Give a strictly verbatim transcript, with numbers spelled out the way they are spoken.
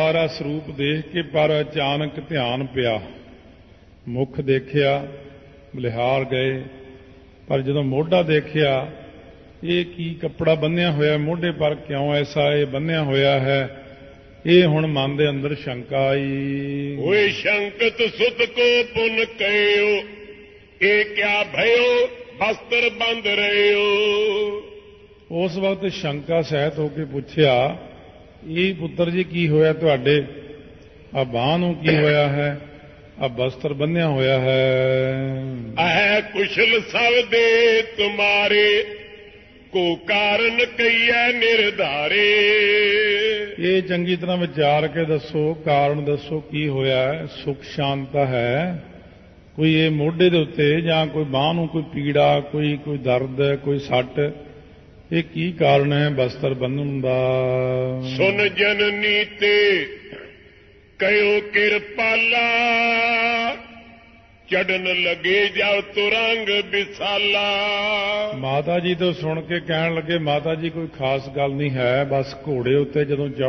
ਸਾਰਾ ਸਰੂਪ ਦੇਖ ਕੇ ਪਰ ਅਚਾਨਕ ਧਿਆਨ ਪਿਆ। ਮੁੱਖ ਦੇਖਿਆ, ਬਲਿਹਾਰ ਗਏ, ਪਰ ਜਦੋਂ ਮੋਢਾ ਦੇਖਿਆ, ਇਹ ਕੀ ਕੱਪੜਾ ਬੰਨਿਆ ਹੋਇਆ ਮੋਢੇ ਪਰ, ਕਿਉਂ ਐਸਾ ਇਹ ਬੰਨਿਆ ਹੋਇਆ ਹੈ? ਇਹ ਹੁਣ ਮਨ ਦੇ ਅੰਦਰ ਸ਼ੰਕਾ ਆਈ। ਹੋਏ ਸ਼ੰਕਤ ਸੁਤ ਕੋ ਪੁਨ ਕਹਿਓ, ਇਹ ਕਿਆ ਭਇਓ ਬਸਤਰ ਬੰਦ ਰਹਿਓ। ਉਸ ਵਕਤ ਸ਼ੰਕਾ ਸਹਿਤ ਹੋ ਕੇ ਪੁੱਛਿਆ, ਇਹ ਪੁੱਤਰ ਜੀ ਕੀ ਹੋਇਆ ਤੁਹਾਡੇ? ਆ ਬਾਂਹ ਨੂੰ ਕੀ ਹੋਇਆ ਹੈ? ਆ ਬਸਤਰ ਬੰਨਿਆ ਹੋਇਆ ਹੈ। ਅਹੈ ਕੁਸ਼ਲ ਸਭ ਦੇ ਤੁਮਾਰੇ, ਕੋ ਕਾਰਨ ਕਈਐ ਨਿਰਧਾਰੇ। ਇਹ ਚੰਗੀ ਤਰ੍ਹਾਂ ਵਿਚਾਰ ਕੇ ਦੱਸੋ, ਕਾਰਨ ਦੱਸੋ ਕੀ ਹੋਇਆ? ਸੁਖ ਸ਼ਾਂਤਾ ਹੈ ਕੋਈ ਇਹ ਮੋਢੇ ਦੇ ਉੱਤੇ, ਜਾਂ ਕੋਈ ਬਾਂਹ ਨੂੰ ਕੋਈ ਪੀੜਾ, ਕੋਈ ਕੋਈ ਦਰਦ, ਕੋਈ ਸੱਟ? ਇਹ ਕੀ ਕਾਰਨ ਹੈ ਬਸਤਰ ਬੰਨ੍ਹਣ ਦਾ? ਸੁਨ ਜਨਨੀ ਤੇ ਕਹਿਓ ਕਿਰਪਾਲਾ, ਚੜਨ ਲਗੇ ਜਬ ਤੁਰੰਗ ਵਿਸਾਲਾ। ਮਾਤਾ ਜੀ ਤੋਂ ਸੁਣ ਕੇ ਕਹਿਣ ਲੱਗੇ, ਮਾਤਾ ਜੀ ਕੋਈ ਖਾਸ ਗੱਲ ਨਹੀਂ ਹੈ, ਬਸ ਘੋੜੇ ਉੱਤੇ ਜਦੋਂ